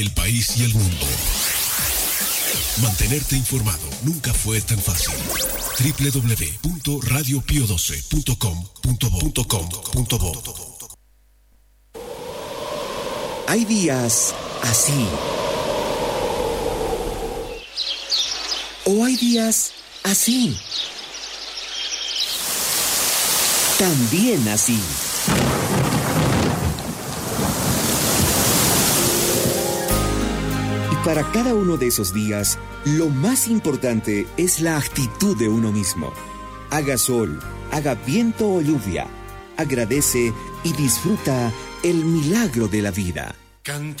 El país y el mundo. Mantenerte informado nunca fue tan fácil. www.radiopio12.com.bo. Hay días así. O hay días así. También así. Y para cada uno de esos días, lo más importante es la actitud de uno mismo. Haga sol, haga viento o lluvia. Agradece y disfruta el milagro de la vida. Canta